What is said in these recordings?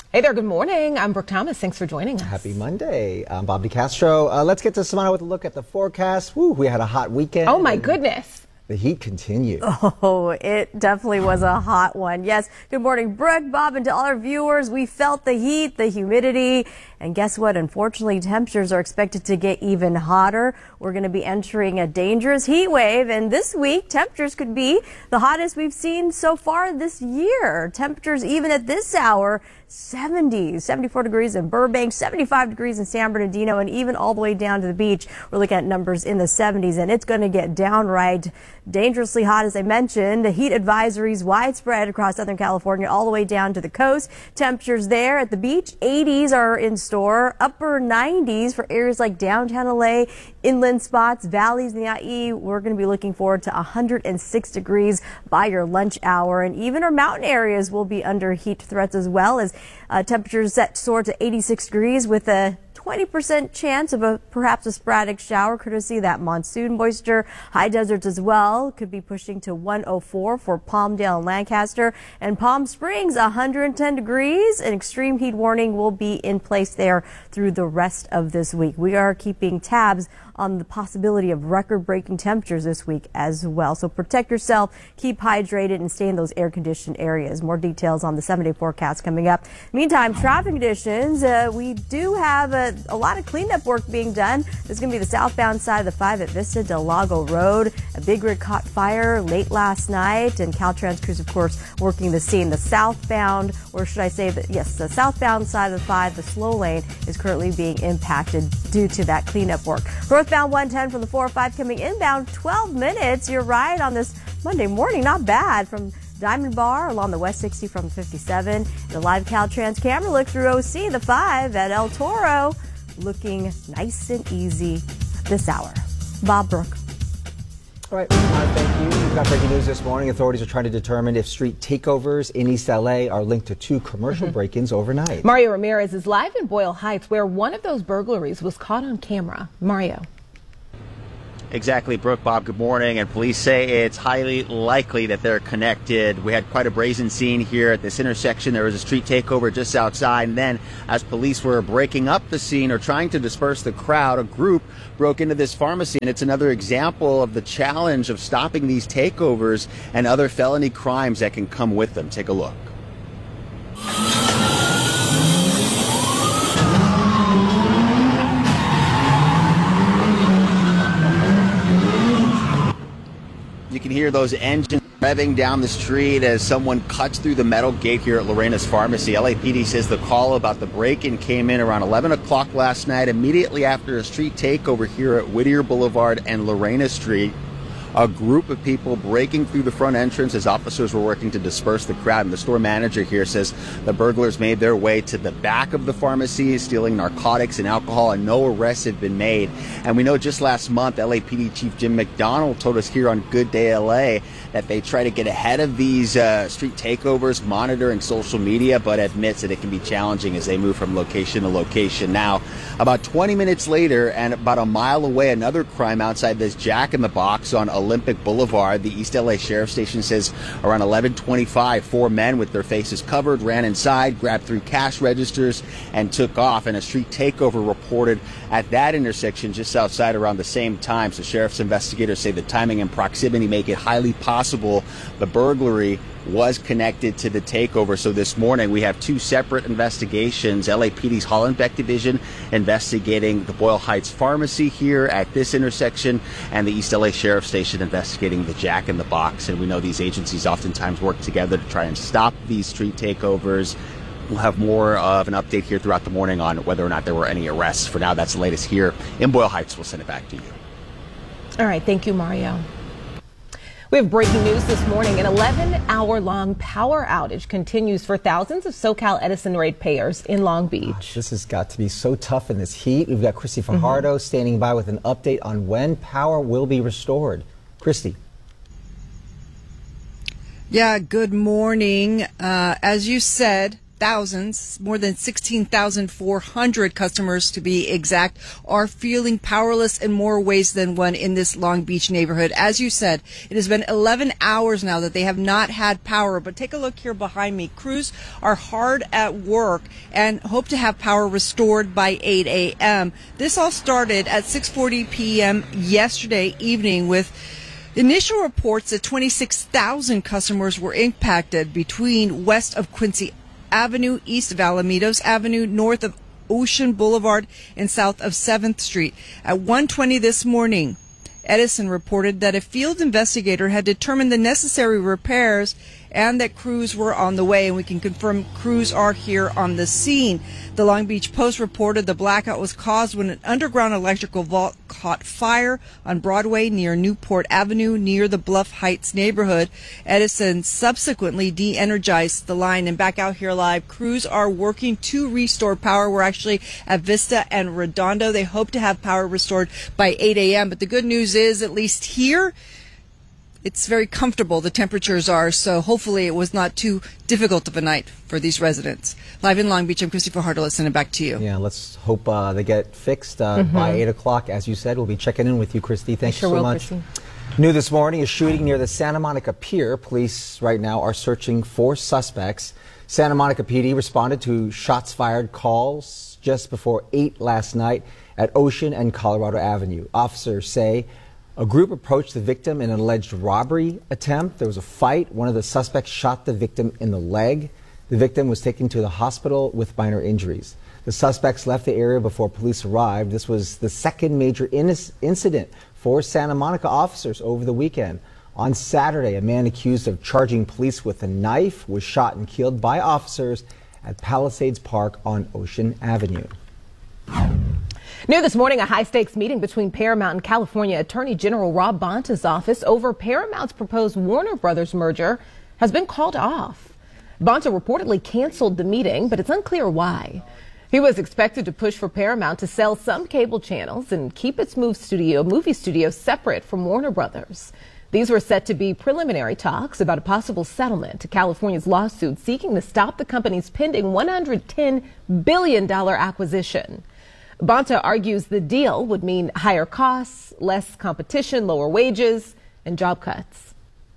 Hey there, good morning. I'm Brooke Thomas. Thanks for joining us. Happy Monday. I'm Bob DeCastro. Let's get to Samana with a look at the forecast. Woo, we had a hot weekend. Oh my goodness. The heat continued. Oh, it definitely was a hot one. Yes. Good morning, Brooke, Bob, and to all our viewers. We felt the heat, the humidity, and guess what? Unfortunately, temperatures are expected to get even hotter. We're going to be entering a dangerous heat wave, and this week, temperatures could be the hottest we've seen so far this year. Temperatures even at this hour, 70s, 74 degrees in Burbank, 75 degrees in San Bernardino, and even all the way down to the beach. We're looking at numbers in the 70s, and it's going to get downright dangerously hot, as I mentioned. The heat advisories widespread across Southern California all the way down to the coast. Temperatures there at the beach, 80s are in store, upper 90s for areas like downtown LA, inland spots, valleys in the IE. We're going to be looking forward to 106 degrees by your lunch hour, and even our mountain areas will be under heat threats as well, as temperatures set soar to 86 degrees with a 20% chance of perhaps a sporadic shower, courtesy of that monsoon moisture. High deserts as well could be pushing to 104 for Palmdale and Lancaster, and Palm Springs 110 degrees. An extreme heat warning will be in place there through the rest of this week. We are keeping tabs on the possibility of record-breaking temperatures this week as well. So protect yourself, keep hydrated, and stay in those air-conditioned areas. More details on the 7-day forecast coming up. Meantime, traffic conditions, we do have a lot of cleanup work being done. This is going to be the southbound side of the 5 at Vista Del Lago Road. A big rig caught fire late last night, and Caltrans crews, of course, working the scene. The southbound, or should I say that, yes, the southbound side of the 5, the slow lane, is currently being impacted due to that cleanup work. Northbound 110 from the 405 coming inbound 12 minutes. Your ride on this Monday morning, not bad, from Diamond Bar along the West 60 from 57. The live Caltrans camera look through OC, the 5 at El Toro, looking nice and easy this hour. Bob, Brooke. All right, thank you. We've got breaking news this morning. Authorities are trying to determine if street takeovers in East LA are linked to 2 commercial break-ins overnight. Mario Ramirez is live in Boyle Heights, where one of those burglaries was caught on camera. Mario. Exactly, Brooke, Bob, good morning. And police say it's highly likely that they're connected. We had quite a brazen scene here at this intersection. There was a street takeover just outside. And then as police were breaking up the scene or trying to disperse the crowd, a group broke into this pharmacy. And it's another example of the challenge of stopping these takeovers and other felony crimes that can come with them. Take a look. You can hear those engines revving down the street as someone cuts through the metal gate here at Lorena's Pharmacy. LAPD says the call about the break-in came in around 11 o'clock last night, immediately after a street takeover here at Whittier Boulevard and Lorena Street. A group of people breaking through the front entrance as officers were working to disperse the crowd. And the store manager here says the burglars made their way to the back of the pharmacy, stealing narcotics and alcohol, and no arrests have been made. And we know just last month, LAPD Chief Jim McDonald told us here on Good Day LA that they try to get ahead of these street takeovers, monitoring social media, but admits that it can be challenging as they move from location to location. Now, about 20 minutes later, and about a mile away, another crime outside this Jack in the Box on Olympic Boulevard. The East LA Sheriff Station says around 11:25, 4 men with their faces covered ran inside, grabbed 3 cash registers, and took off. And a street takeover reported at that intersection just outside around the same time. So sheriff's investigators say the timing and proximity make it highly possible the burglary was connected to the takeover. So this morning we have 2 separate investigations. LAPD's Hollenbeck Division investigating the Boyle Heights Pharmacy here at this intersection, and the East LA Sheriff Station investigating the Jack in the Box. And we know these agencies oftentimes work together to try and stop these street takeovers. We'll have more of an update here throughout the morning on whether or not there were any arrests. For now, that's the latest here in Boyle Heights. We'll send it back to you. All right, thank you, Mario. We have breaking news this morning. An 11-hour-long power outage continues for thousands of SoCal Edison ratepayers in Long Beach. This has got to be so tough in this heat. We've got Christy Fajardo standing by with an update on when power will be restored. Christy. Yeah, good morning. As you said, thousands, more than 16,400 customers to be exact, are feeling powerless in more ways than one in this Long Beach neighborhood. As you said, it has been 11 hours now that they have not had power. But take a look here behind me. Crews are hard at work and hope to have power restored by 8 a.m. This all started at 6:40 p.m. yesterday evening with initial reports that 26,000 customers were impacted between west of Quincy Avenue, east of Alamitos Avenue, north of Ocean Boulevard, and south of 7th Street. At 1:20 this morning, Edison reported that a field investigator had determined the necessary repairs and that crews were on the way, and we can confirm crews are here on the scene. The Long Beach Post reported the blackout was caused when an underground electrical vault caught fire on Broadway near Newport Avenue near the Bluff Heights neighborhood. Edison subsequently de-energized the line. And back out here live, crews are working to restore power. We're actually at Vista and Redondo. They hope to have power restored by 8 a.m. But the good news is, at least here, it's very comfortable, the temperatures are, so hopefully it was not too difficult of a night for these residents. Live in Long Beach, I'm Christy Fajardo. Let's send it back to you. Yeah, let's hope they get fixed by 8 o'clock. As you said, we'll be checking in with you, Christy. Thanks so much. Christy. New this morning, a shooting near the Santa Monica Pier. Police right now are searching for suspects. Santa Monica PD responded to shots fired calls just before 8 last night at Ocean and Colorado Avenue. Officers say a group approached the victim in an alleged robbery attempt. There was a fight. One of the suspects shot the victim in the leg. The victim was taken to the hospital with minor injuries. The suspects left the area before police arrived. This was the second major incident for Santa Monica officers over the weekend. On Saturday, a man accused of charging police with a knife was shot and killed by officers at Palisades Park on Ocean Avenue. New this morning, a high-stakes meeting between Paramount and California Attorney General Rob Bonta's office over Paramount's proposed Warner Brothers merger has been called off. Bonta reportedly canceled the meeting, but it's unclear why. He was expected to push for Paramount to sell some cable channels and keep its movie studio separate from Warner Brothers. These were set to be preliminary talks about a possible settlement to California's lawsuit seeking to stop the company's pending $110 billion acquisition. Bonta argues the deal would mean higher costs, less competition, lower wages, and job cuts.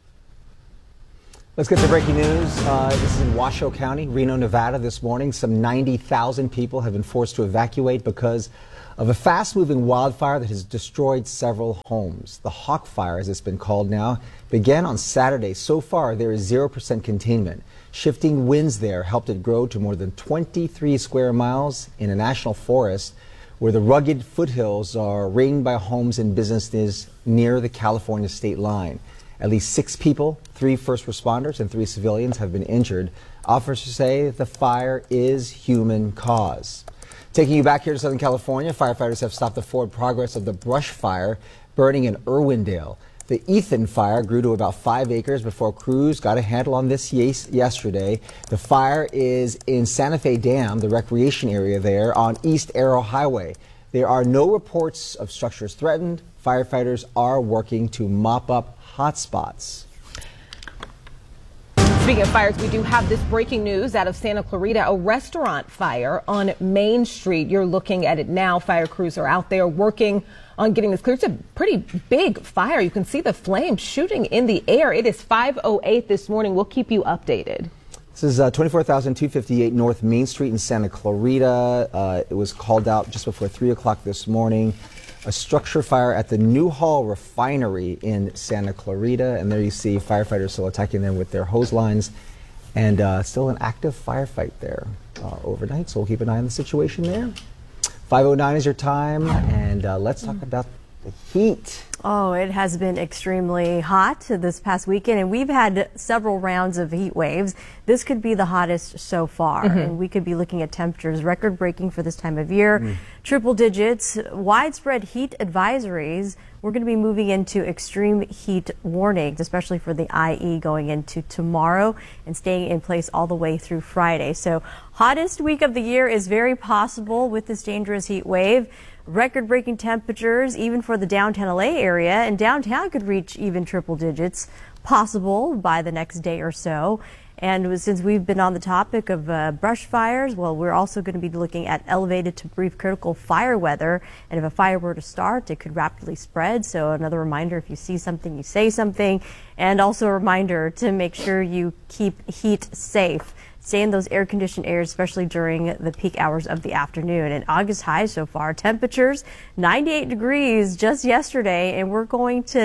Let's get to breaking news. This is in Washoe County, Reno, Nevada this morning. Some 90,000 people have been forced to evacuate because of a fast-moving wildfire that has destroyed several homes. The Hawk Fire, as it's been called now, began on Saturday. So far, there is 0% containment. Shifting winds there helped it grow to more than 23 square miles in a national forest where the rugged foothills are ringed by homes and businesses near the California state line. At least 6 people, 3 first responders and 3 civilians have been injured. Officers say the fire is human cause. Taking you back here to Southern California, firefighters have stopped the forward progress of the brush fire burning in Irwindale. The Ethan fire grew to about 5 acres before crews got a handle on this yesterday. The fire is in Santa Fe Dam, the recreation area there on East Arrow Highway. There are no reports of structures threatened. Firefighters are working to mop up hot spots. Speaking of fires, we do have this breaking news out of Santa Clarita, a restaurant fire on Main Street. You're looking at it now. Fire crews are out there working on getting this cleared. It's a pretty big fire. You can see the flames shooting in the air. It is 5:08 this morning. We'll keep you updated. This is 24,258 North Main Street in Santa Clarita. It was called out just before 3 o'clock this morning. A structure fire at the Newhall Refinery in Santa Clarita. And there you see firefighters still attacking them with their hose lines. And still an active firefight there overnight. So we'll keep an eye on the situation there. 5:09 is your time. And let's talk about the heat. Oh, it has been extremely hot this past weekend, and we've had several rounds of heat waves. This could be the hottest so far, and we could be looking at temperatures record-breaking for this time of year. Triple digits, widespread heat advisories. We're going to be moving into extreme heat warnings, especially for the IE going into tomorrow and staying in place all the way through Friday. So hottest week of the year is very possible with this dangerous heat wave. Record-breaking temperatures even for the downtown LA area, and downtown could reach even triple digits possible by the next day or so. And since we've been on the topic of brush fires, well, we're also going to be looking at elevated to brief critical fire weather. And if a fire were to start, it could rapidly spread. So another reminder, if you see something, you say something. And also a reminder to make sure you keep heat safe. Stay in those air-conditioned areas, especially during the peak hours of the afternoon. And August highs so far, temperatures 98 degrees just yesterday, and we're going to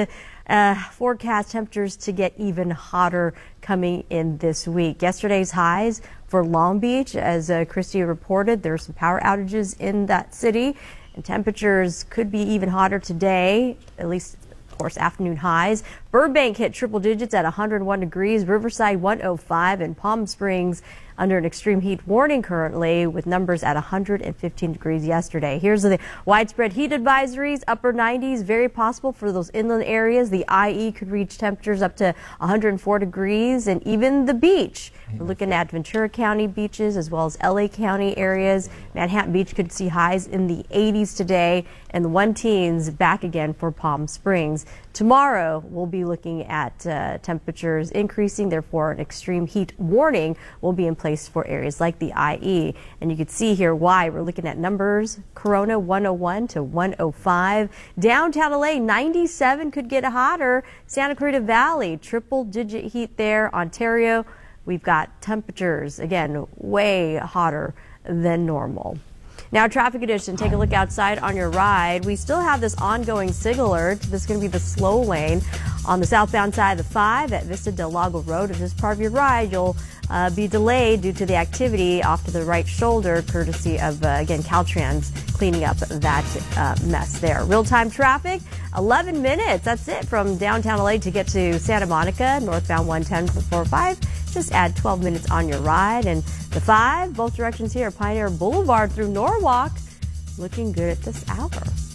forecast temperatures to get even hotter coming in this week. Yesterday's highs for Long Beach, as Christy reported, there are some power outages in that city, and temperatures could be even hotter today, at least, of course, afternoon highs. Burbank hit triple digits at 101 degrees, Riverside 105, and Palm Springs under an extreme heat warning currently, with numbers at 115 degrees yesterday. Here's the widespread heat advisories, upper 90s, very possible for those inland areas. The IE could reach temperatures up to 104 degrees, and even the beach. We're looking at Ventura County beaches as well as LA County areas. Manhattan Beach could see highs in the 80s today, and the 110s back again for Palm Springs. Tomorrow, we'll be looking at temperatures increasing, therefore an extreme heat warning will be in place for areas like the IE. And you can see here why. We're looking at numbers. Corona 101 to 105. Downtown LA 97 could get hotter. Santa Clarita Valley, triple digit heat there. Ontario, we've got temperatures, again, way hotter than normal. Now, traffic condition, take a look outside on your ride. We still have this ongoing signal alert. This is going to be the slow lane on the southbound side of the 5 at Vista Del Lago Road. If this is part of your ride, you'll be delayed due to the activity off to the right shoulder, courtesy of, again, Caltrans cleaning up that mess there. Real-time traffic, 11 minutes. That's it from downtown LA to get to Santa Monica, northbound 110-45. Just add 12 minutes on your ride. And the 5, both directions here, Pioneer Boulevard through Norwalk, looking good at this hour.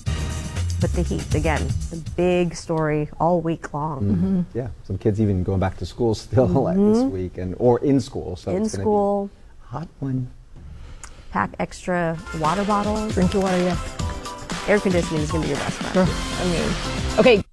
But the heat, again, the big story all week long. Mm-hmm. Yeah, some kids even going back to school still this week, or in school. So in it's school. Be a hot one. Pack extra water bottles. Drink your water, yes. Air conditioning is going to be your best friend. Sure. Okay.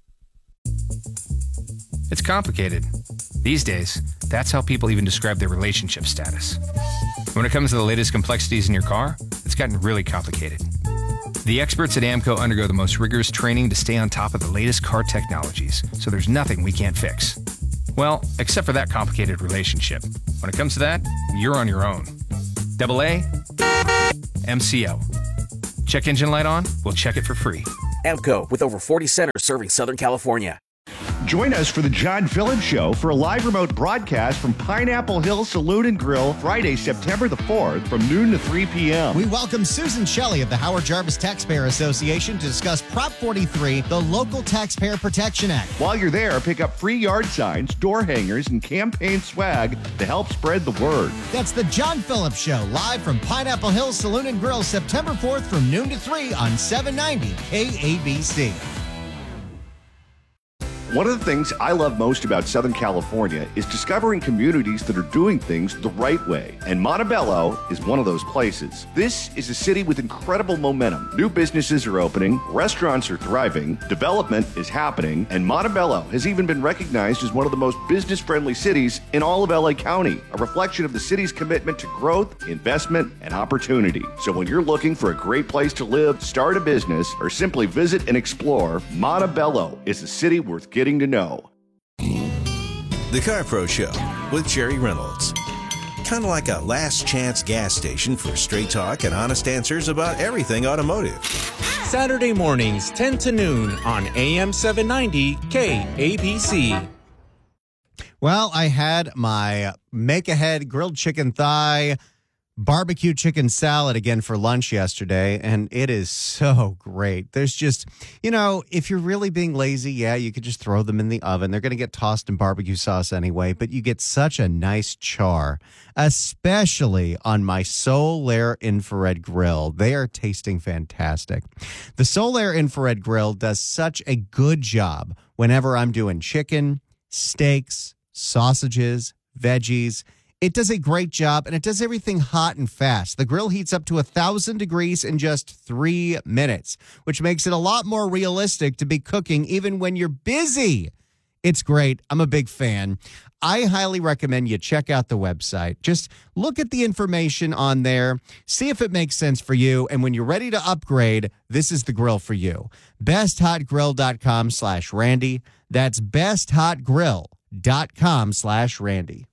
It's complicated. These days, that's how people even describe their relationship status. When it comes to the latest complexities in your car, it's gotten really complicated. The experts at AAMCO undergo the most rigorous training to stay on top of the latest car technologies, so there's nothing we can't fix. Well, except for that complicated relationship. When it comes to that, you're on your own. AA, MCO. Check engine light on? We'll check it for free. AAMCO, with over 40 centers serving Southern California. Join us for the John Phillips Show for a live remote broadcast from Pineapple Hill Saloon and Grill, Friday, September the 4th from noon to 3 p.m. We welcome Susan Shelley of the Howard Jarvis Taxpayer Association to discuss Prop 43, the Local Taxpayer Protection Act. While you're there, pick up free yard signs, door hangers, and campaign swag to help spread the word. That's the John Phillips Show, live from Pineapple Hill Saloon and Grill, September 4th from noon to 3 on 790 KABC. One of the things I love most about Southern California is discovering communities that are doing things the right way. And Montebello is one of those places. This is a city with incredible momentum. New businesses are opening, restaurants are thriving, development is happening, and Montebello has even been recognized as one of the most business-friendly cities in all of LA County, a reflection of the city's commitment to growth, investment, and opportunity. So when you're looking for a great place to live, start a business, or simply visit and explore, Montebello is a city worth getting to know. The Car Pro Show with Jerry Reynolds. Kind of like a last chance gas station for straight talk and honest answers about everything automotive. Saturday mornings, 10 to noon on AM 790 KABC. Well, I had my make-ahead grilled chicken thigh barbecue chicken salad again for lunch yesterday, and it is so great. There's just, if you're really being lazy, yeah, you could just throw them in the oven. They're going to get tossed in barbecue sauce anyway, but you get such a nice char, especially on my Solaire infrared grill. They are tasting fantastic. The Solaire infrared grill does such a good job whenever I'm doing chicken, steaks, sausages, veggies. It does a great job, and it does everything hot and fast. The grill heats up to 1,000 degrees in just 3 minutes, which makes it a lot more realistic to be cooking even when you're busy. It's great. I'm a big fan. I highly recommend you check out the website. Just look at the information on there, see if it makes sense for you. And when you're ready to upgrade, this is the grill for you. BestHotGrill.com/Randy. That's BestHotGrill.com/Randy.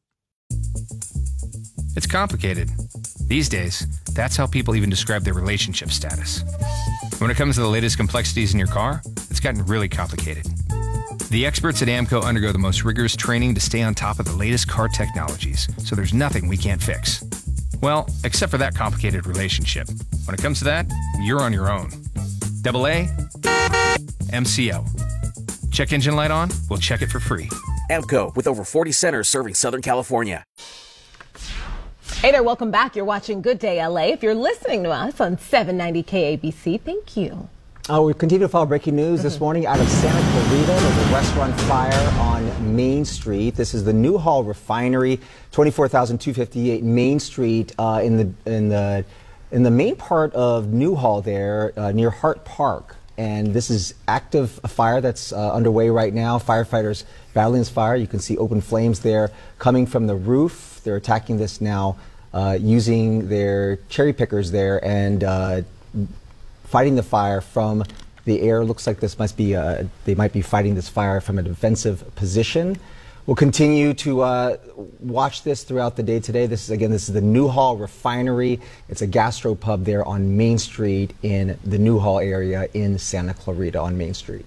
It's complicated. These days, that's how people even describe their relationship status. When it comes to the latest complexities in your car, it's gotten really complicated. The experts at AAMCO undergo the most rigorous training to stay on top of the latest car technologies, so there's nothing we can't fix. Well, except for that complicated relationship. When it comes to that, you're on your own. AA, MCO. Check engine light on? We'll check it for free. AAMCO, with over 40 centers serving Southern California. Hey there, welcome back. You're watching Good Day LA. If you're listening to us on 790 KABC, thank you. We continue to follow breaking news this morning out of Santa Clarita. There's a restaurant fire on Main Street. This is the Newhall Refinery, 24,258 Main Street, in the main part of Newhall there, near Hart Park. And this is active fire that's underway right now. Firefighters battling this fire. You can see open flames there coming from the roof. They're attacking this now using their cherry pickers there and fighting the fire from the air. Looks like this must be, they might be fighting this fire from a defensive position. We'll continue to watch this throughout the day today. This is the Newhall Refinery. It's a gastropub there on Main Street in the Newhall area in Santa Clarita on Main Street.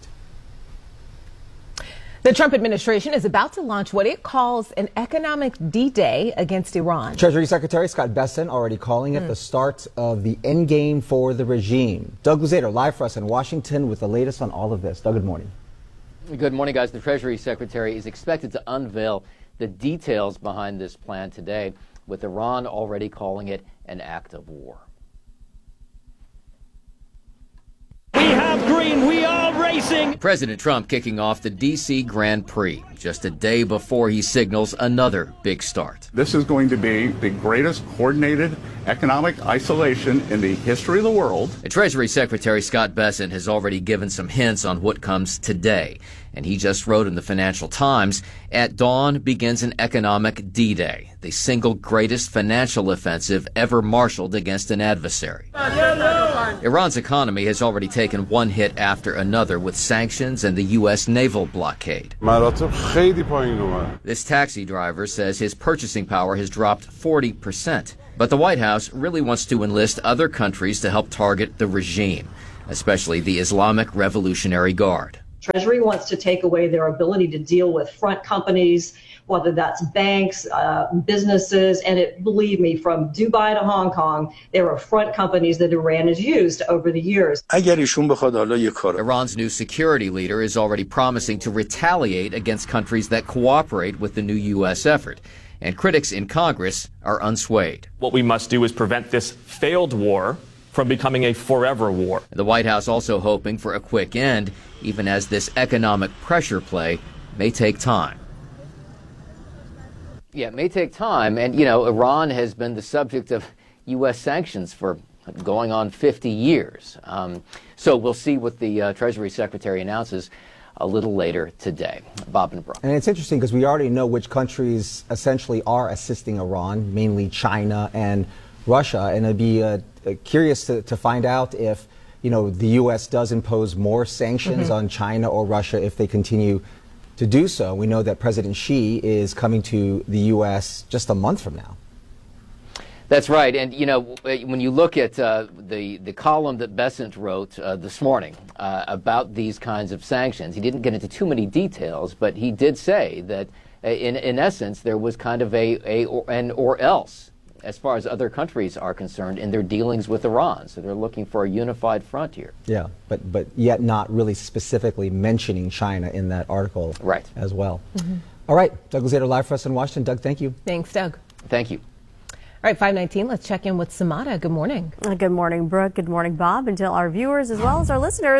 The Trump administration is about to launch what it calls an economic D-Day against Iran. Treasury Secretary Scott Bessent already calling it the start of the endgame for the regime. Doug Luzader live for us in Washington with the latest on all of this. Doug, good morning. Good morning, guys. The Treasury Secretary is expected to unveil the details behind this plan today, with Iran already calling it an act of war. We have green. We are racing. President Trump kicking off the D.C. Grand Prix just a day before he signals another big start. This is going to be the greatest coordinated economic isolation in the history of the world. Treasury Secretary Scott Bessent has already given some hints on what comes today. And he just wrote in the Financial Times, "At dawn begins an economic D-Day, the single greatest financial offensive ever marshaled against an adversary." Iran's economy has already taken one hit after another with sanctions and the U.S. naval blockade. This taxi driver says his purchasing power has dropped 40%. But the White House really wants to enlist other countries to help target the regime, especially the Islamic Revolutionary Guard. Treasury wants to take away their ability to deal with front companies, whether that's banks, businesses, and believe me, from Dubai to Hong Kong, there are front companies that Iran has used over the years. Iran's new security leader is already promising to retaliate against countries that cooperate with the new U.S. effort. And critics in Congress are unswayed. What we must do is prevent this failed war from becoming a forever war. The White House also hoping for a quick end, even as this economic pressure play may take time. Yeah, it may take time. And, you know, Iran has been the subject of U.S. sanctions for going on 50 years. So we'll see what the Treasury Secretary announces a little later today. Bob and Brooke. And it's interesting because we already know which countries essentially are assisting Iran, mainly China and Russia. And I'd be curious to find out if, you know, the U.S. does impose more sanctions on China or Russia if they continue to do so. We know that President Xi is coming to the U.S. just a month from now. That's right. And, you know, when you look at the column that Bessent wrote this morning about these kinds of sanctions, he didn't get into too many details, but he did say that, in essence, there was kind of an or else as far as other countries are concerned in their dealings with Iran. So they're looking for a unified front here. Yeah, but yet not really specifically mentioning China in that article as well. All right, Doug Luzader live for us in Washington. Doug, thank you. Thanks, Doug. Thank you. All right, 5:19, let's check in with Samada. Good morning. Good morning, Brooke. Good morning, Bob. And tell our viewers as well as our listeners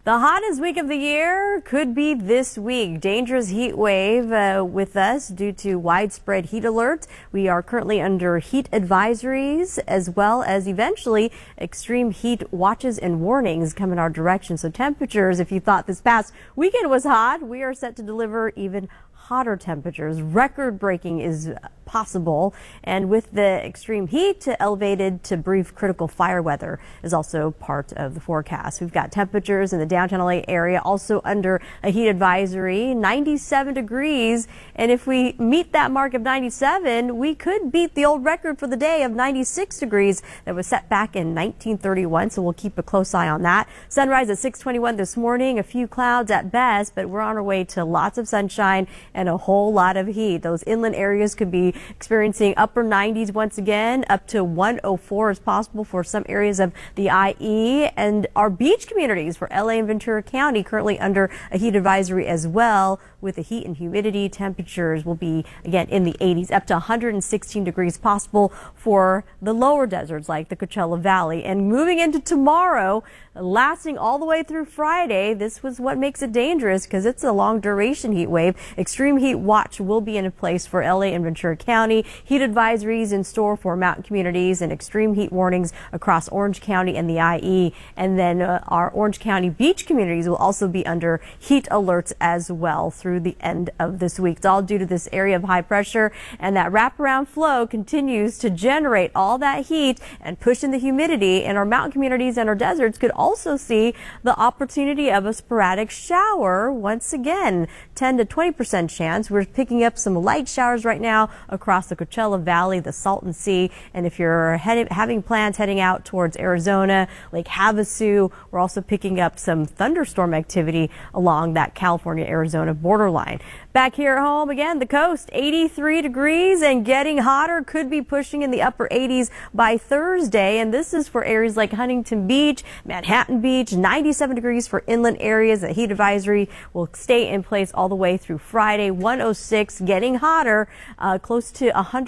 The hottest week of the year could be this week. Dangerous heat wave with us due to widespread heat alert. We are currently under heat advisories as well as eventually extreme heat watches and warnings come in our direction. So temperatures, if you thought this past weekend was hot, we are set to deliver even hotter temperatures. Record breaking is possible, and with the extreme heat, elevated to brief critical fire weather is also part of the forecast. We've got temperatures in the downtown LA area also under a heat advisory, 97 degrees, and if we meet that mark of 97, we could beat the old record for the day of 96 degrees that was set back in 1931, so we'll keep a close eye on that. Sunrise at 6:21 this morning, a few clouds at best, but we're on our way to lots of sunshine and a whole lot of heat. Those inland areas could be experiencing upper 90s once again, up to 104 is possible for some areas of the IE, and our beach communities for LA and Ventura County currently under a heat advisory as well. With the heat and humidity, temperatures will be again in the 80s, up to 116 degrees possible for the lower deserts like the Coachella Valley. And moving into tomorrow, lasting all the way through Friday, this was what makes it dangerous because it's a long duration heat wave. Extreme heat watch will be in place for LA and Ventura County. Heat advisories in store for mountain communities and extreme heat warnings across Orange County and the IE. And then our Orange County beach communities will also be under heat alerts as well through the end of this week. It's all due to this area of high pressure, and that wraparound flow continues to generate all that heat and push in the humidity, and our mountain communities and our deserts could also see the opportunity of a sporadic shower once again. 10 to 20% chance. We're picking up some light showers right now across the Coachella Valley, the Salton Sea, and if you're having plans heading out towards Arizona, Lake Havasu, we're also picking up some thunderstorm activity along that California-Arizona borderline. Back here at home, again, the coast, 83 degrees and getting hotter, could be pushing in the upper 80s by Thursday. And this is for areas like Huntington Beach, Manhattan Beach, 97 degrees for inland areas. The heat advisory will stay in place all the way through Friday. 106, getting hotter, close to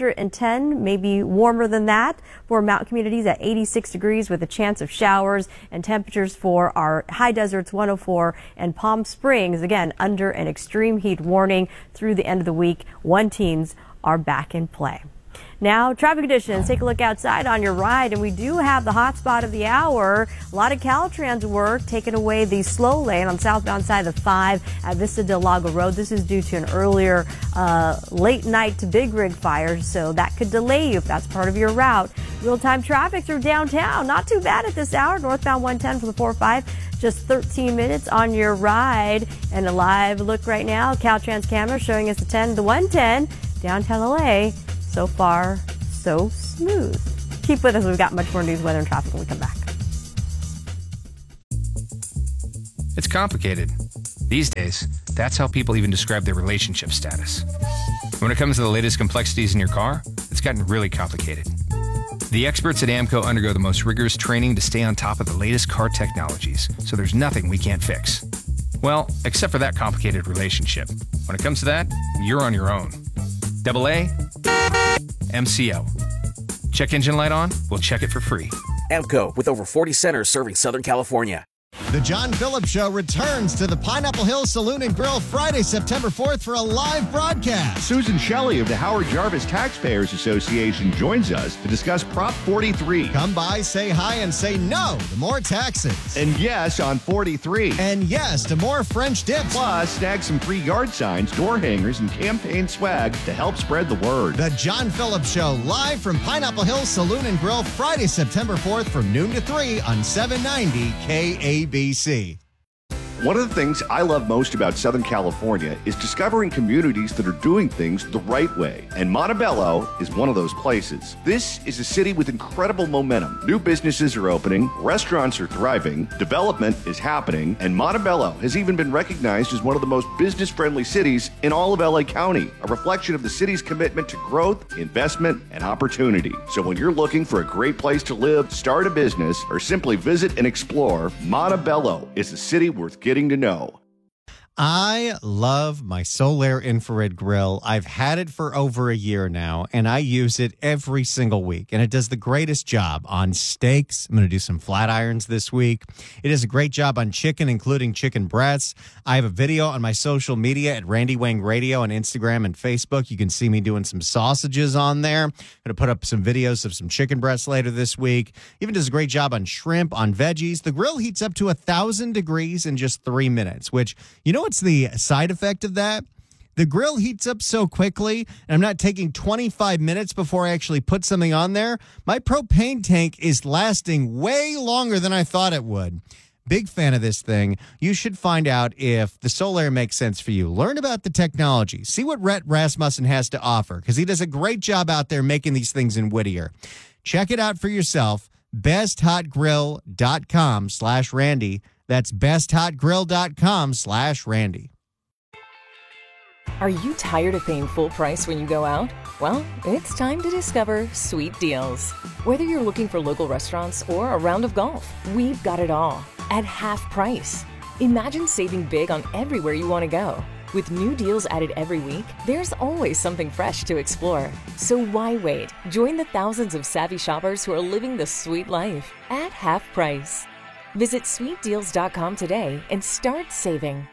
110, maybe warmer than that for mountain communities at 86 degrees with a chance of showers, and temperatures for our high deserts, 104, and Palm Springs, again, under an extreme heat warning through the end of the week. 1-teens are back in play. Now, traffic conditions. Take a look outside on your ride, and we do have the hot spot of the hour. A lot of Caltrans work taking away the slow lane on southbound side of the 5 at Vista Del Lago Road. This is due to an earlier late night to big rig fire, so that could delay you if that's part of your route. Real-time traffic through downtown. Not too bad at this hour. Northbound 110 for the 405. Just 13 minutes on your ride. And a live look right now. Caltrans camera showing us the 10 to 110 downtown LA. So far, so smooth. Keep with us. We've got much more news, weather, and traffic when we come back. It's complicated. These days, that's how people even describe their relationship status. When it comes to the latest complexities in your car, it's gotten really complicated. The experts at AAMCO undergo the most rigorous training to stay on top of the latest car technologies, so there's nothing we can't fix. Well, except for that complicated relationship. When it comes to that, you're on your own. AA, MCO. Check engine light on? We'll check it for free. AAMCO, with over 40 centers serving Southern California. The John Phillips Show returns to the Pineapple Hill Saloon and Grill Friday, September 4th for a live broadcast. Susan Shelley of the Howard Jarvis Taxpayers Association joins us to discuss Prop 43. Come by, say hi, and say no to more taxes. And yes on 43. And yes to more French dips. Plus, snag some free yard signs, door hangers, and campaign swag to help spread the word. The John Phillips Show, live from Pineapple Hill Saloon and Grill Friday, September 4th from noon to 3 on 790 KABC. One of the things I love most about Southern California is discovering communities that are doing things the right way. And Montebello is one of those places. This is a city with incredible momentum. New businesses are opening, restaurants are thriving, development is happening, and Montebello has even been recognized as one of the most business-friendly cities in all of LA County, a reflection of the city's commitment to growth, investment, and opportunity. So when you're looking for a great place to live, start a business, or simply visit and explore, Montebello is a city worth getting to know. I love my Solaire infrared grill. I've had it for over a year now, and I use it every single week, and it does the greatest job on steaks. I'm going to do some flat irons this week. It does a great job on chicken, including chicken breasts. I have a video on my social media at Randy Wang Radio on Instagram and Facebook. You can see me doing some sausages on there. I'm going to put up some videos of some chicken breasts later this week. Even does a great job on shrimp, on veggies. The grill heats up to 1,000 degrees in just 3 minutes, which, you know what's the side effect of that? The grill heats up so quickly, and I'm not taking 25 minutes before I actually put something on there. My propane tank is lasting way longer than I thought it would. Big fan of this thing. You should find out if the Solaire makes sense for you. Learn about the technology. See what Rhett Rasmussen has to offer, because he does a great job out there making these things in Whittier. Check it out for yourself. BestHotGrill.com/Randy. That's BestHotGrill.com/Randy. Are you tired of paying full price when you go out? Well, it's time to discover Sweet Deals. Whether you're looking for local restaurants or a round of golf, we've got it all at half price. Imagine saving big on everywhere you want to go. With new deals added every week, there's always something fresh to explore. So why wait? Join the thousands of savvy shoppers who are living the sweet life at half price. Visit sweetdeals.com today and start saving.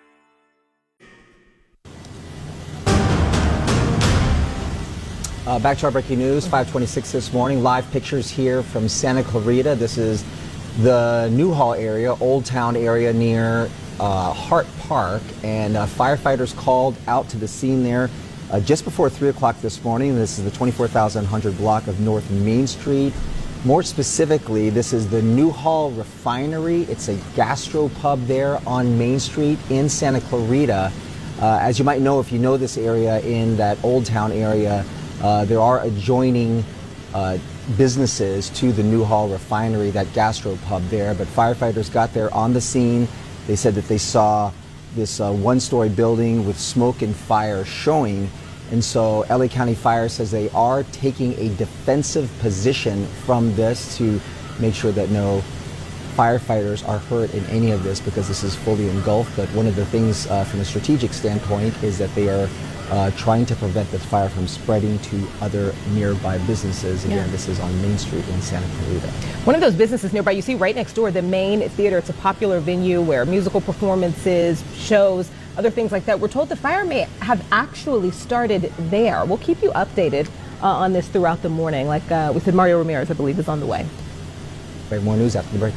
Back to our breaking news, 5:26 this morning. Live pictures here from Santa Clarita. This is the Newhall area, Old Town area near Hart Park, and firefighters called out to the scene there just before 3 o'clock this morning. This is the 24,100 block of North Main Street. More specifically, this is the Newhall Refinery. It's a gastropub there on Main Street in Santa Clarita. As you might know, if you know this area in that Old Town area, there are adjoining businesses to the Newhall Refinery, that gastropub there. But firefighters got there on the scene. They said that they saw this one-story building with smoke and fire showing. And so LA County Fire says they are taking a defensive position from this to make sure that no firefighters are hurt in any of this, because this is fully engulfed. But one of the things from a strategic standpoint is that they are trying to prevent the fire from spreading to other nearby businesses. Again, this is on Main Street in Santa Clarita. One of those businesses nearby, you see right next door, the Main Theater. It's a popular venue where musical performances, shows, other things like that. We're told the fire may have actually started there. We'll keep you updated on this throughout the morning. Like we said, Mario Ramirez, I believe, is on the way. More news after the break.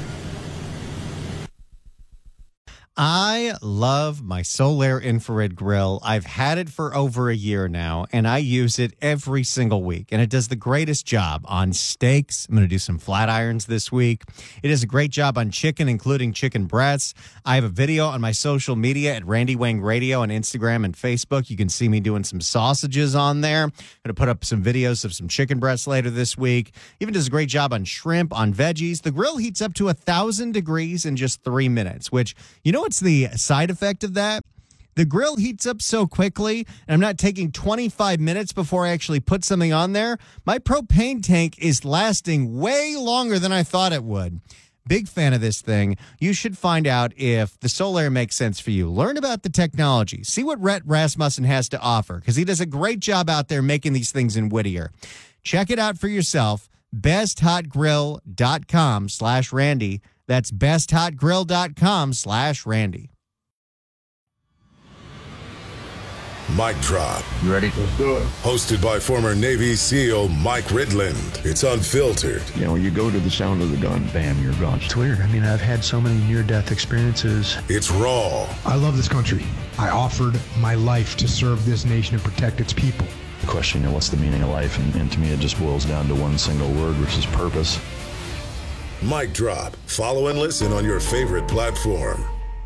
I love my Solaire infrared grill. I've had it for over a year now, and I use it every single week, and it does the greatest job on steaks. I'm going to do some flat irons this week. It does a great job on chicken, including chicken breasts. I have a video on my social media at Randy Wang Radio on Instagram and Facebook. You can see me doing some sausages on there. I'm going to put up some videos of some chicken breasts later this week. Even does a great job on shrimp, on veggies. The grill heats up to 1,000 degrees in just 3 minutes, which, you know what's the side effect of that? The grill heats up so quickly, and I'm not taking 25 minutes before I actually put something on there. My propane tank is lasting way longer than I thought it would. Big fan of this thing. You should find out if the Solaire makes sense for you. Learn about the technology. See what Rhett Rasmussen has to offer, because he does a great job out there making these things in Whittier. Check it out for yourself. BestHotGrill.com/Randy. That's BestHotGrill.com/Randy. Mic Drop. You ready? Let's do it. Hosted by former Navy SEAL Mike Ridland. It's unfiltered. You know, you go to the sound of the gun, bam, you're gone. It's weird. I mean, I've had so many near-death experiences. It's raw. I love this country. I offered my life to serve this nation and protect its people. The question, what's the meaning of life? And to me, it just boils down to one single word, which is purpose. Mic Drop. Follow and listen on your favorite platform.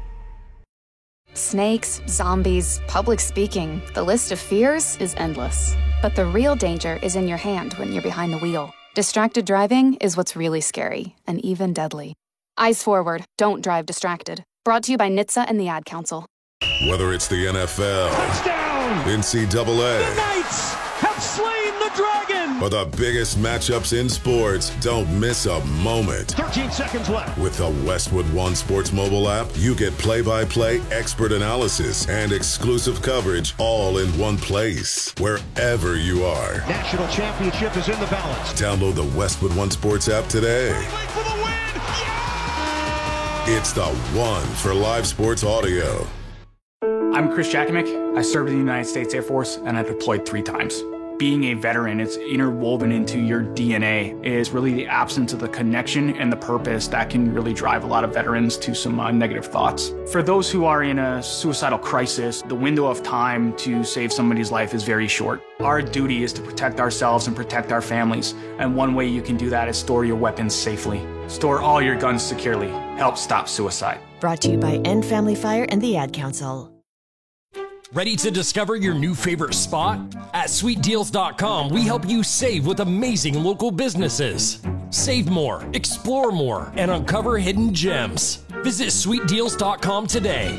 Snakes, zombies, public speaking. The list of fears is endless. But the real danger is in your hand when you're behind the wheel. Distracted driving is what's really scary and even deadly. Eyes forward. Don't drive distracted. Brought to you by NHTSA and the Ad Council. Whether it's the NFL, touchdown, NCAA, the Knights have slain the dragon. or the biggest matchups in sports, don't miss a moment. 13 seconds left. With the Westwood One Sports mobile app, you get play-by-play expert analysis and exclusive coverage all in one place, wherever you are. National championship is in the balance. Download the Westwood One Sports app today. For the win! It's the one for live sports audio. I'm Chris Jakimick. I served in the United States Air Force and I deployed 3 times. Being a veteran, it's interwoven into your DNA, is really the absence of the connection and the purpose that can really drive a lot of veterans to some negative thoughts. For those who are in a suicidal crisis, the window of time to save somebody's life is very short. Our duty is to protect ourselves and protect our families, and one way you can do that is store your weapons safely. Store all your guns securely. Help stop suicide. Brought to you by End Family Fire and the Ad Council. Ready to discover your new favorite spot? At sweetdeals.com, we help you save with amazing local businesses. Save more, explore more, and uncover hidden gems. Visit sweetdeals.com today.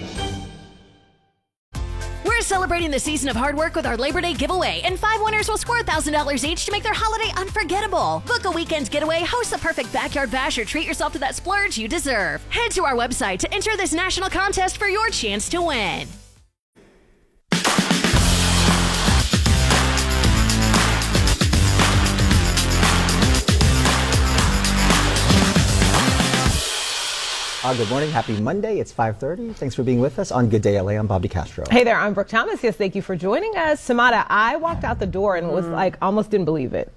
We're celebrating the season of hard work with our Labor Day giveaway, and 5 winners will score $1,000 each to make their holiday unforgettable. Book a weekend getaway, host the perfect backyard bash, or treat yourself to that splurge you deserve. Head to our website to enter this national contest for your chance to win. Good morning. Happy Monday. It's 5:30. Thanks for being with us on Good Day LA. I'm Bobby Castro. Hey there. I'm Brooke Thomas. Yes, thank you for joining us. Samada, I walked out the door and was like, almost didn't believe it.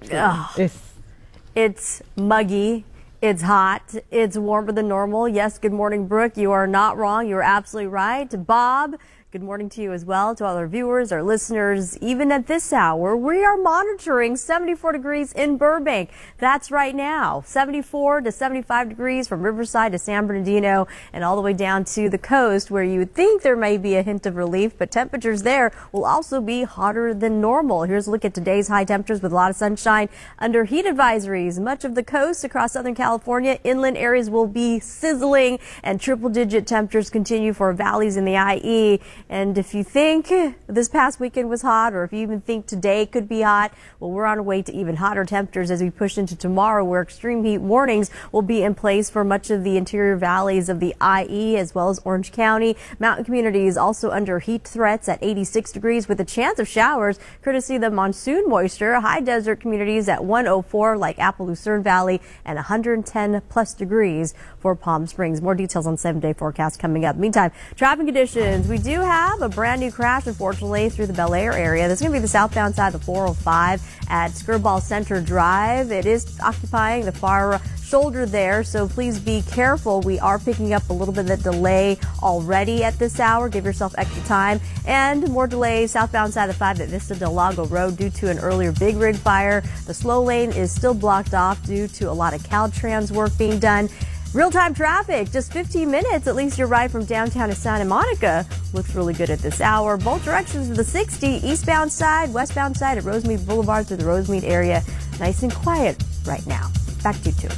It's muggy. It's hot. It's warmer than normal. Yes, good morning, Brooke. You are not wrong. You are absolutely right. Bob, good morning to you as well, to all our viewers, our listeners. Even at this hour, we are monitoring 74 degrees in Burbank. That's right now. 74 to 75 degrees from Riverside to San Bernardino and all the way down to the coast, where you would think there may be a hint of relief, but temperatures there will also be hotter than normal. Here's a look at today's high temperatures with a lot of sunshine under heat advisories. Much of the coast across Southern California, inland areas will be sizzling, and triple-digit temperatures continue for valleys in the IE. And if you think this past weekend was hot, or if you even think today could be hot, well, we're on our way to even hotter temperatures as we push into tomorrow, where extreme heat warnings will be in place for much of the interior valleys of the IE, as well as Orange County. Mountain communities also under heat threats at 86 degrees with a chance of showers, courtesy of the monsoon moisture. High desert communities at 104, like Apple Lucerne Valley, and 110 plus degrees for Palm Springs. More details on 7-day forecast coming up. Meantime, traffic conditions. We do have a brand new crash, unfortunately, through the Bel Air area. That's going to be the southbound side of the 405 at Skirball Center Drive. It is occupying the far shoulder there, so please be careful. We are picking up a little bit of delay already at this hour. Give yourself extra time. And more delays southbound side of 5 at Vista Del Lago Road due to an earlier big rig fire. The slow lane is still blocked off due to a lot of Caltrans work being done. Real-time traffic, just 15 minutes, at least your ride from downtown to Santa Monica looks really good at this hour. Both directions of the 60, eastbound side, westbound side at Rosemead Boulevard through the Rosemead area. Nice and quiet right now. Back to you two.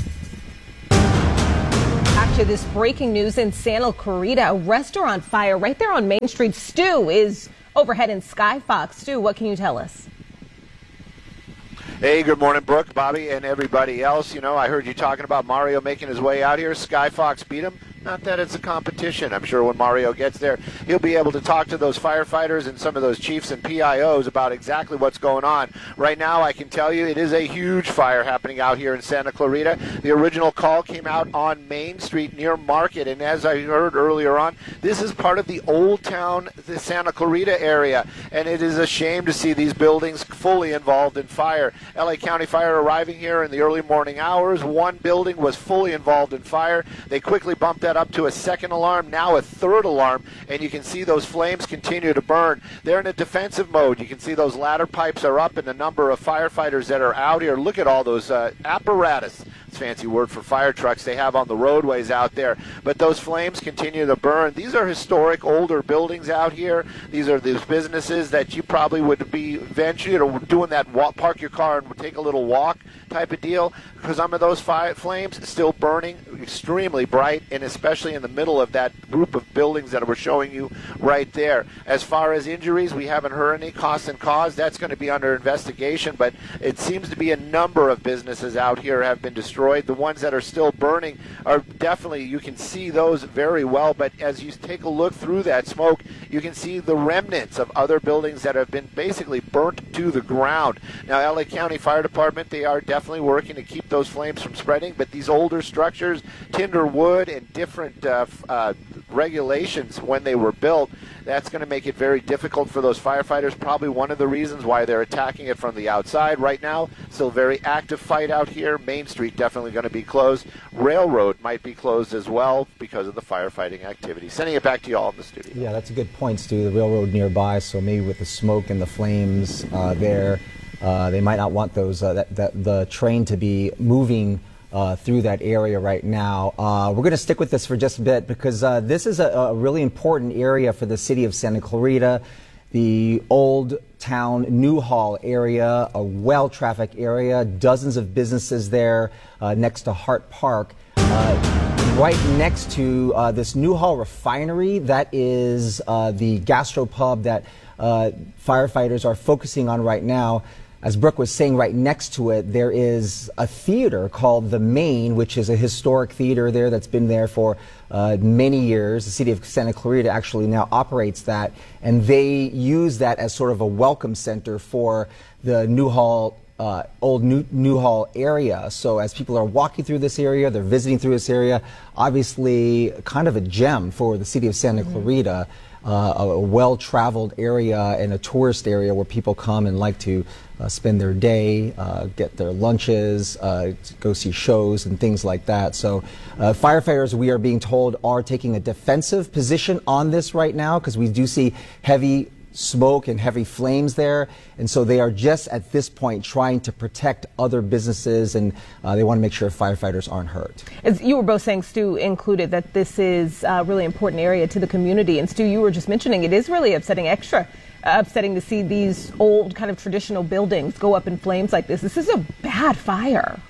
Back to this breaking news in Santa Clarita. A restaurant fire right there on Main Street. Stu is overhead in Sky Fox. Stu, what can you tell us? Hey, good morning, Brooke, Bobby, and everybody else. You know, I heard you talking about Mario making his way out here. Sky Fox beat him. Not that it's a competition. I'm sure when Mario gets there, he'll be able to talk to those firefighters and some of those chiefs and PIOs about exactly what's going on. Right now, I can tell you it is a huge fire happening out here in Santa Clarita. The original call came out on Main Street near Market, and as I heard earlier on, this is part of the Old Town, the Santa Clarita area, and it is a shame to see these buildings fully involved in fire. LA County Fire arriving here in the early morning hours. One building was fully involved in fire. They quickly bumped that up to a second alarm, now a third alarm, and you can see those flames continue to burn. They're in a defensive mode. You can see those ladder pipes are up and the number of firefighters that are out here. Look at all those apparatus. It's a fancy word for fire trucks they have on the roadways out there. But those flames continue to burn. These are historic, older buildings out here. These are these businesses that you probably would be venturing doing that walk, park your car and take a little walk type of deal. Because some of those flames still burning extremely bright, and it's especially in the middle of that group of buildings that we're showing you right there. As far as injuries, we haven't heard any cost and cause. That's going to be under investigation, but it seems to be a number of businesses out here have been destroyed. The ones that are still burning are definitely, you can see those very well, but as you take a look through that smoke, you can see the remnants of other buildings that have been basically burnt to the ground. Now, LA County Fire Department, they are definitely working to keep those flames from spreading, but these older structures, tinder wood and different regulations when they were built, that's going to make it very difficult for those firefighters. Probably one of the reasons why they're attacking it from the outside right now. Still very active fight out here. Main Street definitely going to be closed. Railroad might be closed as well because of the firefighting activity. Sending it back to you all in the studio. Yeah, that's a good point, Stu. The railroad nearby, so maybe with the smoke and the flames there, they might not want those the train to be moving through that area right now. We're going to stick with this for just a bit because this is a really important area for the city of Santa Clarita. The Old Town Newhall area, a well-trafficked area, dozens of businesses there next to Hart Park. Right next to this Newhall refinery, that is the gastropub that firefighters are focusing on right now. As Brooke was saying, right next to it, there is a theater called The Main, which is a historic theater there that's been there for many years. The city of Santa Clarita actually now operates that, and they use that as sort of a welcome center for the Newhall, old Newhall area. So as people are walking through this area, they're visiting through this area, obviously kind of a gem for the city of Santa Clarita. A well-traveled area and a tourist area where people come and like to spend their day, get their lunches, go see shows and things like that. So firefighters, we are being told, are taking a defensive position on this right now because we do see heavy smoke and heavy flames there, and so they are just at this point trying to protect other businesses, and they want to make sure firefighters aren't hurt. As you were both saying, Stu included, that this is a really important area to the community, and Stu, you were just mentioning it is really upsetting to see these old kind of traditional buildings go up in flames like this. This is a bad fire.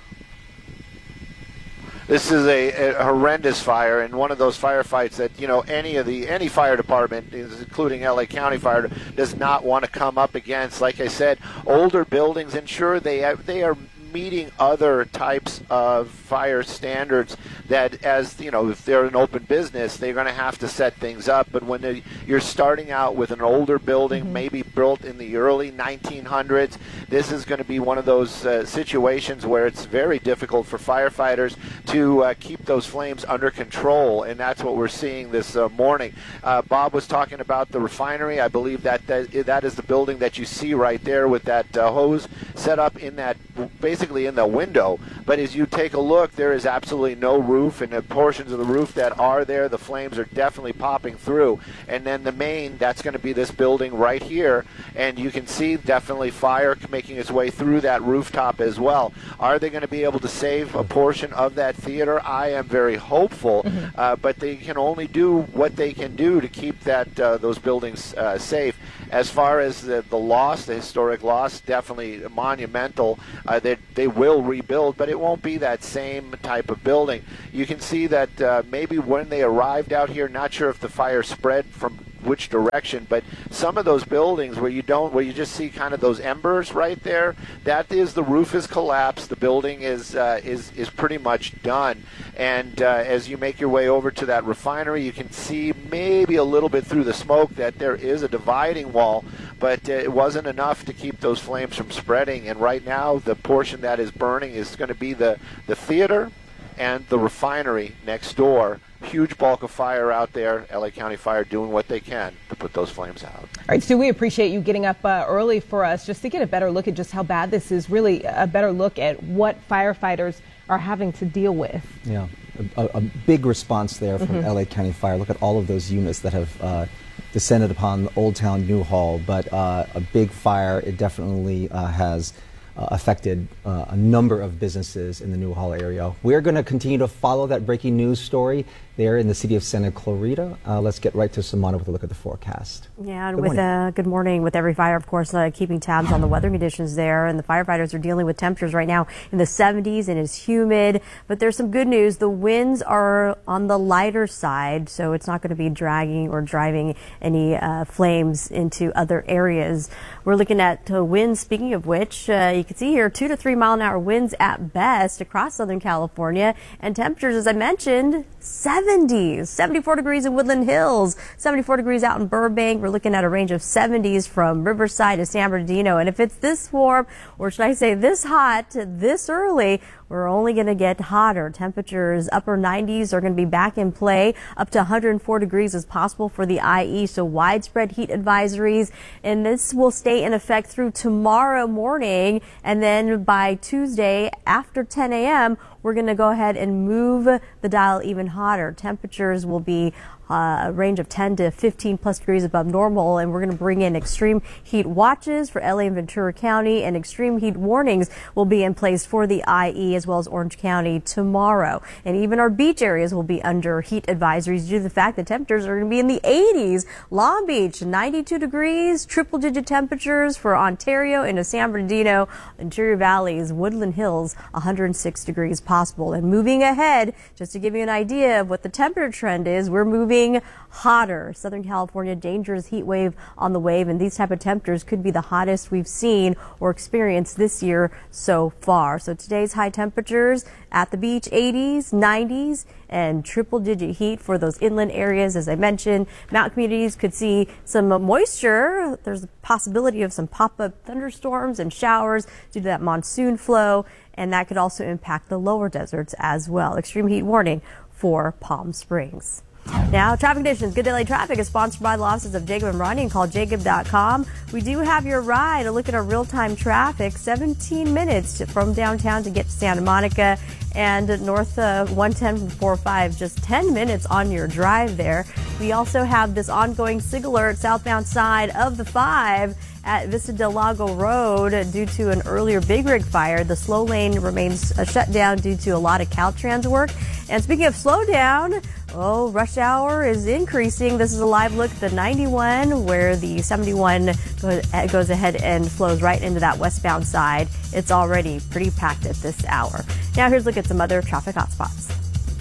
This is a horrendous fire, and one of those firefights that, you know, any fire department, including LA County Fire, does not want to come up against. Like I said, older buildings, and sure, they are meeting other types of fire standards that, as you know, if they're an open business, they're going to have to set things up. But when you're starting out with an older building, maybe built in the early 1900s, this is going to be one of those situations where it's very difficult for firefighters to keep those flames under control, and that's what we're seeing this morning. Bob was talking about the refinery. I believe that is the building that you see right there with that hose set up in that, basically in the window. But as you take a look, there is absolutely no roof, and the portions of the roof that are there, the flames are definitely popping through. And then the main, that's going to be this building right here, and you can see definitely fire making its way through that rooftop as well. Are they going to be able to save a portion of that theater? I am very hopeful, but they can only do what they can do to keep that those buildings safe. As far as the loss, the historic loss, definitely monumental. They will rebuild, but it won't be that same type of building. You can see that maybe when they arrived out here, not sure if the fire spread from which direction, but some of those buildings where you just see kind of those embers right there, that is, the roof is collapsed, the building is pretty much done. And as you make your way over to that refinery, you can see maybe a little bit through the smoke that there is a dividing wall, but it wasn't enough to keep those flames from spreading. And right now, the portion that is burning is going to be the theater and the refinery next door. Huge bulk of fire out there. LA County Fire doing what they can to put those flames out. All right, Stu, we appreciate you getting up early for us just to get a better look at just how bad this is, really a better look at what firefighters are having to deal with. Yeah, a big response there from LA County Fire. Look at all of those units that have descended upon Old Town Newhall, but a big fire. It definitely has affected a number of businesses in the Newhall area. We're going to continue to follow that breaking news story there in the city of Santa Clarita. Let's get right to Samana with a look at the forecast. Yeah, and good morning. With every fire, of course, keeping tabs on the weather conditions there, and the firefighters are dealing with temperatures right now in the 70s, and it's humid. But there's some good news. The winds are on the lighter side, so it's not going to be dragging or driving any flames into other areas. We're looking at winds, speaking of which, you can see here 2 to 3 mile an hour winds at best across Southern California, and temperatures, as I mentioned, 70s, 74 degrees in Woodland Hills, 74 degrees out in Burbank. We're looking at a range of 70s from Riverside to San Bernardino. And if it's this warm, or should I say this hot, this early, we're only going to get hotter. Temperatures upper 90s are going to be back in play. Up to 104 degrees is possible for the IE. So widespread heat advisories. And this will stay in effect through tomorrow morning. And then by Tuesday after 10 a.m., we're going to go ahead and move the dial even hotter. Temperatures will be a range of 10 to 15 plus degrees above normal, and we're going to bring in extreme heat watches for LA and Ventura County, and extreme heat warnings will be in place for the IE as well as Orange County tomorrow. And even our beach areas will be under heat advisories due to the fact that temperatures are going to be in the 80s. Long Beach, 92 degrees, triple-digit temperatures for Ontario into San Bernardino, Interior Valleys, Woodland Hills, 106 degrees possible. And moving ahead, just to give you an idea of what the temperature trend is, we're moving hotter. Southern California, dangerous heat wave on the wave, and these type of temperatures could be the hottest we've seen or experienced this year so far. So today's high temperatures at the beach, 80s, 90s, and triple-digit heat for those inland areas. As I mentioned, mountain communities could see some moisture. There's a possibility of some pop-up thunderstorms and showers due to that monsoon flow, and that could also impact the lower deserts as well. Extreme heat warning for Palm Springs. Now, traffic conditions. Good Daily Traffic is sponsored by the offices of Jacob and Ronnie, and call jacob.com. We do have your ride. A look at our real-time traffic. 17 minutes from downtown to get to Santa Monica, and north 110 from 405, just 10 minutes on your drive there. We also have this ongoing SIG alert southbound side of the 5 at Vista Del Lago Road due to an earlier big rig fire. The slow lane remains shut down due to a lot of Caltrans work. And speaking of slowdown, rush hour is increasing. This is a live look at the 91, where the 71 goes ahead and flows right into that westbound side. It's already pretty packed at this hour. Now here's a look at some other traffic hotspots.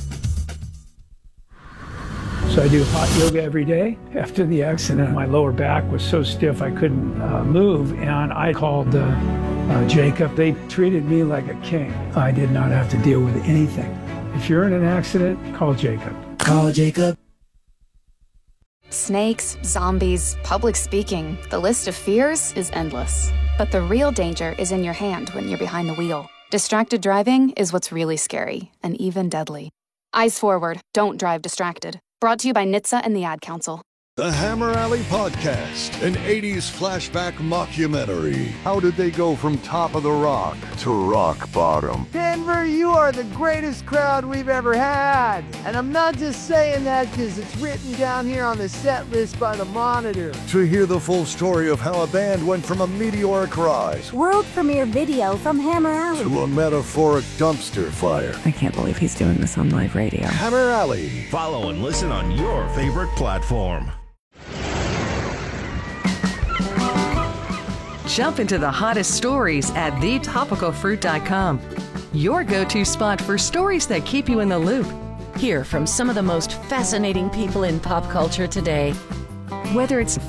So I do hot yoga every day. After the accident, my lower back was so stiff I couldn't move, and I called Jacob. They treated me like a king. I did not have to deal with anything. If you're in an accident, call Jacob. Call Jacob. Snakes, zombies, public speaking. The list of fears is endless. But the real danger is in your hand when you're behind the wheel. Distracted driving is what's really scary and even deadly. Eyes forward. Don't drive distracted. Brought to you by NHTSA and the Ad Council. The Hammer Alley Podcast, an 80s flashback mockumentary. How did they go from top of the rock to rock bottom? Denver, you are the greatest crowd we've ever had. And I'm not just saying that because it's written down here on the set list by the Monitor. To hear the full story of how a band went from a meteoric rise, world premiere video from Hammer Alley, to a metaphoric dumpster fire. I can't believe he's doing this on live radio. Hammer Alley. Follow and listen on your favorite platform. Jump into the hottest stories at thetopicalfruit.com. Your go-to spot for stories that keep you in the loop. Hear from some of the most fascinating people in pop culture today. Whether it's